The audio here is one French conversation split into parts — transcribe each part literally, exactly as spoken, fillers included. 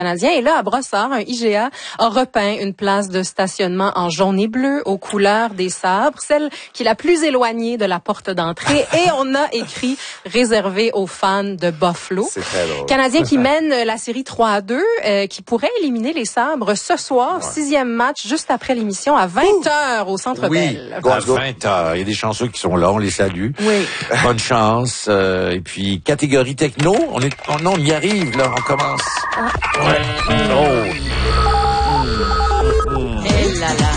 Canadien. Et là, à Brossard, un I G A a repeint une place de stationnement en jaune et bleu aux couleurs des sabres, celle qui est la plus éloignée de la porte d'entrée. Et on a écrit « Réservé aux fans de Buffalo ». C'est très drôle. Canadien qui mène la série trois à deux, euh, qui pourrait éliminer les sabres ce soir. Ouais. Sixième match, juste après l'émission, à vingt heures au Centre oui, Bell. À vingt heures. Il y a des chanceux qui sont là, on les salue. Oui. Bonne chance. Euh, et puis, catégorie techno, on est, on, on y arrive, là, on commence. Ah. Ouais. Oh. Mm. Et là là.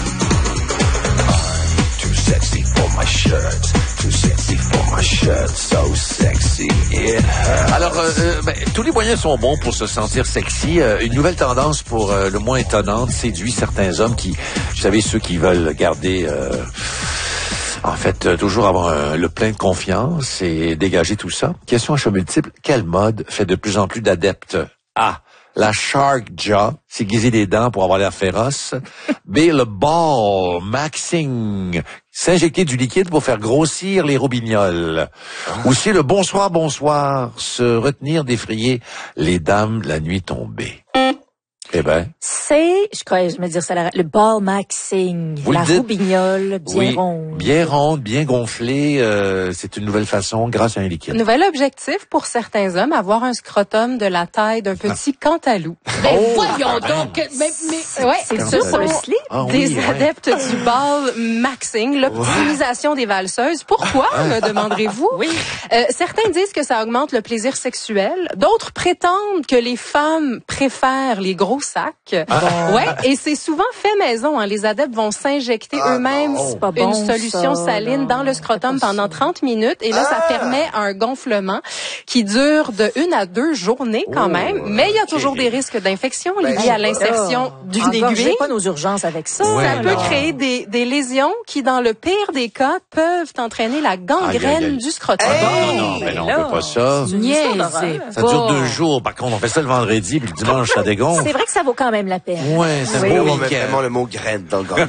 Too sexy for my shirt. Too sexy for my shirt. So sexy it hurts. Alors, euh, ben, tous les moyens sont bons pour se sentir sexy. Euh, une nouvelle tendance pour euh, le moins étonnante séduit certains hommes qui, vous savez, ceux qui veulent garder... Euh, En fait, euh, toujours avoir euh, le plein de confiance et dégager tout ça. Question à choix multiple. Quelle mode fait de plus en plus d'adeptes? A. La shark jaw, s'aiguiser les dents pour avoir l'air féroce. B. Le ball maxing, s'injecter du liquide pour faire grossir les roubignoles. Ou C. Le bonsoir, bonsoir, se retenir d'effrayer les dames la nuit tombée. Eh ben. C'est, je crois, je me dire ça, le ball maxing, Vous la le dites? roubignole bien Oui, ronde. bien ronde, bien gonflée. Euh, c'est une nouvelle façon grâce à un liquide. Nouvel objectif pour certains hommes, avoir un scrotum de la taille d'un petit cantalou. Ben Oh, voyons ben, donc, mais, mais Ouais, c'est ce ça pour le sont slip. Ah, des oui, ouais. adeptes du ball maxing, l'optimisation des valseuses. Pourquoi, me demanderez-vous? Oui. Euh, certains disent que ça augmente le plaisir sexuel. D'autres prétendent que les femmes préfèrent les gros sacs. Ah. Ouais, et c'est souvent fait maison. Hein. Les adeptes vont s'injecter Ah, eux-mêmes non. pas une bon, solution ça, saline non. dans le scrotum C'est pas pendant ça. trente minutes. Et là, ça Ah. permet un gonflement qui dure de une à deux journées quand Oh, même. Mais il y a ok. toujours des risques d'infection Ben, liés à l'insertion d'une Engorgez aiguille. pas nos urgences avec ça. Ouais, Ça peut non. créer des, des lésions qui, dans le pire des cas, peuvent entraîner la gangrène Aïe, aïe, aïe. du scrotum. Ah, non, non, non, mais non, on peut pas ça. Niaisez Ça dure pas. deux jours. Par contre, on fait ça le vendredi, puis le dimanche, ça dégonfle. C'est vrai que ça vaut quand même la peine. Ouais, c'est Oui. un beau On met week-end. vraiment le mot graine dans le gars.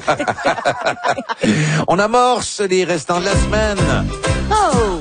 On amorce les restants de la semaine. Oh!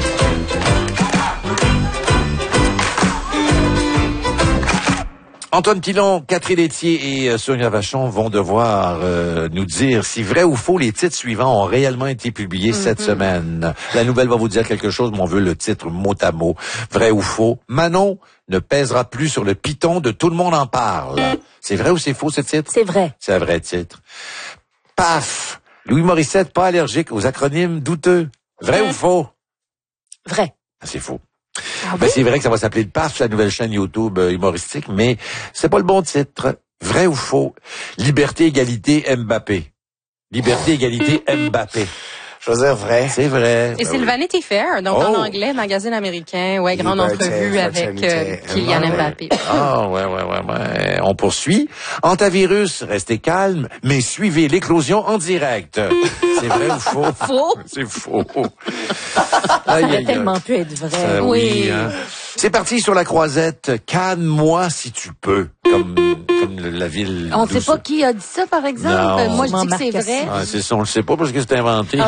Antoine Pilon, Catherine Laitier et euh, Sonia Vachon vont devoir euh, nous dire si vrai ou faux les titres suivants ont réellement été publiés Mm-hmm. cette semaine. La nouvelle va vous dire quelque chose, mais on veut le titre mot à mot. Vrai ou faux? Manon ne pèsera plus sur le piton de Tout le monde en parle. C'est vrai ou c'est faux ce titre? C'est vrai. C'est un vrai titre. Paf! Louis Morissette, pas allergique aux acronymes douteux. Vrai ou faux? Vrai. Ah, c'est faux. Ah Ben, oui? c'est vrai que ça va s'appeler le P A F, la nouvelle chaîne YouTube euh, humoristique, mais c'est pas le bon titre. Vrai ou faux? Liberté, égalité, Mbappé. Liberté, égalité, Mbappé. Je veux dire vrai. C'est vrai. Et Ben c'est le oui. Vanity Fair, donc Oh. en anglais, magazine américain, ouais, grande Liberté, entrevue avec euh, fraternité, Kylian Mbappé. Mbappé. Ah, ouais, ouais, ouais, ouais. On poursuit. Antavirus, restez calme, mais suivez l'éclosion en direct. C'est vrai ou faux? Faux. C'est faux. Ça Aïe, aurait aïe, tellement aïe. pu être vrai. Ça, oui. Hein. C'est parti sur la croisette. Canne-moi si tu peux. Comme, comme le- la ville. On d'où sait pas ça- qui a dit ça, par exemple. Non. Moi, je dis que c'est Marc vrai. Ah, c'est ça, on le sait pas parce que c'est inventé.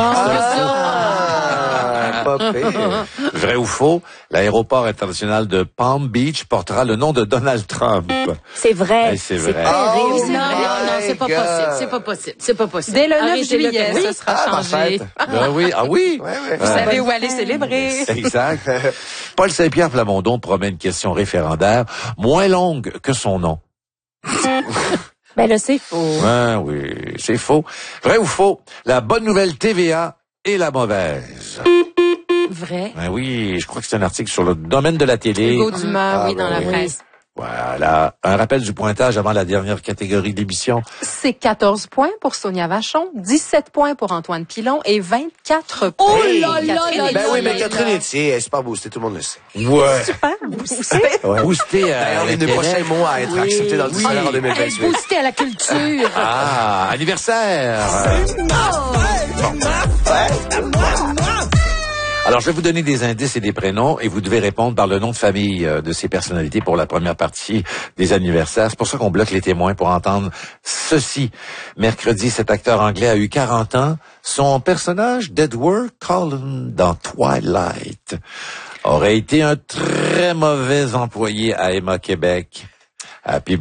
Ah, pas pire. Vrai ou faux, l'aéroport international de Palm Beach portera le nom de Donald Trump. C'est vrai. Eh, c'est vrai. terrible. Oh, Non, non, non, c'est pas my possible. God. C'est pas possible. C'est pas possible. Dès le neuf Arrêtez-le, juillet, oui. ce sera Ah, ma changé. fête. Ah oui, ah oui. Ouais, ouais. Vous savez où aller célébrer. Exact. Paul Saint-Pierre Plamondon promet une question référendaire moins longue que son nom. Ben là, c'est faux. Ah oui, c'est faux. Vrai ou faux, la bonne nouvelle T V A et la mauvaise. Vrai. Ben oui, je crois que c'est un article sur le domaine de la télé. Hugo Dumas, Ah, oui, dans ben la oui. presse. Voilà. Un rappel du pointage avant la dernière catégorie d'émission. C'est quatorze points pour Sonia Vachon, dix-sept points pour Antoine Pilon et vingt-quatre points. Oh Hey! là là Catherine là Ben oui, mais là Catherine là. Etier, elle est super boostée, tout le monde le sait. Ouais. Super boosté. Boosté à D'ailleurs, les deux l'intellect. prochains mots à être acceptés dans le dictionnaire en deux mille Elle est vingt-huit. boostée à la culture. Ah, anniversaire. Alors, je vais vous donner des indices et des prénoms et vous devez répondre par le nom de famille euh, de ces personnalités pour la première partie des anniversaires. C'est pour ça qu'on bloque les témoins pour entendre ceci. Mercredi, cet acteur anglais a eu quarante ans. Son personnage d'Edward Cullen dans Twilight aurait été un très mauvais employé à Emma Québec. Happy